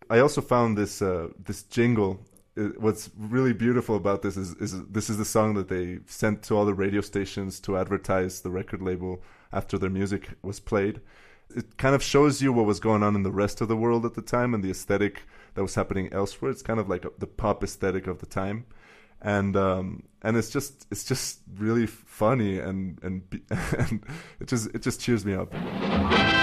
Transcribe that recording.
I also found this jingle. What's really beautiful about this is this is the song that they sent to all the radio stations to advertise the record label after their music was played. It kind of shows you what was going on in the rest of the world at the time and the aesthetic that was happening elsewhere. It's kind of like the pop aesthetic of the time, and it's just really funny and and it just cheers me up.